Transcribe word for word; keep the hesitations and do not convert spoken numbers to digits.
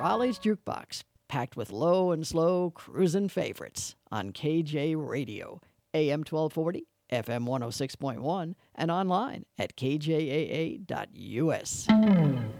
Raleigh's Jukebox, packed with low and slow cruising favorites on K J Radio, A M twelve forty, F M one oh six point one, and online at k j a a dot u s.